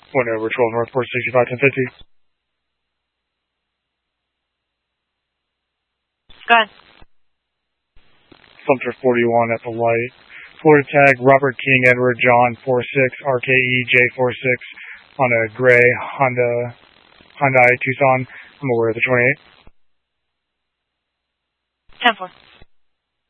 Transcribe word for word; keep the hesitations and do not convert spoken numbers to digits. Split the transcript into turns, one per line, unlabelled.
One over twelve Northport, sixty-five ten fifty.
Go ahead.
Sumter forty-one at the light. Florida tag Robert King Edward John four six R K E J four six on a gray Honda Hyundai Tucson. I'm aware of the twenty-eight.
ten four.